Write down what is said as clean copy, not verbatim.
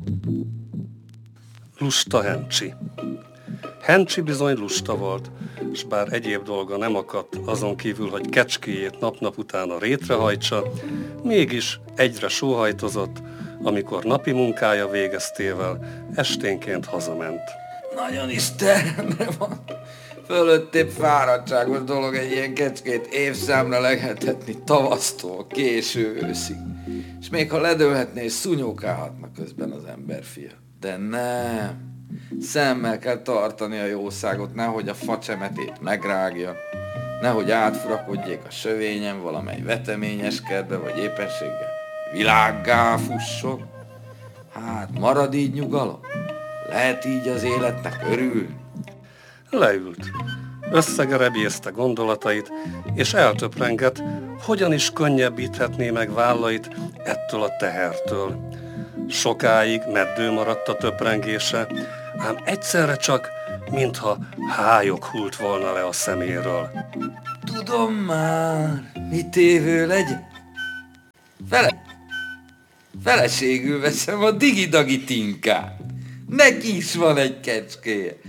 Lusta Hencsi. Hencsi bizony lusta volt, s bár egyéb dolga nem akadt, azon kívül, hogy kecskéjét nap-nap után a rétre hajtsa, mégis egyre sóhajtozott, amikor napi munkája végeztével esténként hazament. Nagyon is terhemre van. Fölöttébb fáradtságos dolog egy ilyen kecskét évszámra lehetetni tavasztól késő őszig. És még ha ledőlhetné, és szunyókálhatna közben az emberfia. De nem. Szemmel kell tartani a jószágot, nehogy a facsemetét megrágja, nehogy átfurakodjék a sövényen valamely veteményes kertbe, vagy éppenséggel világgá fusson. Hát marad így nyugalom? Lehet így az életnek örülni? Leült, összegerebészte gondolatait, és eltöprengett, hogyan is könnyebbíthetné meg vállait ettől a tehertől. Sokáig meddő maradt a töprengése, ám egyszerre csak, mintha hályog hult volna le a szeméről. Tudom már, mit tévő legyen. Feleségül veszem a digi-dagi Tinkát. Neki is van egy kecskéje.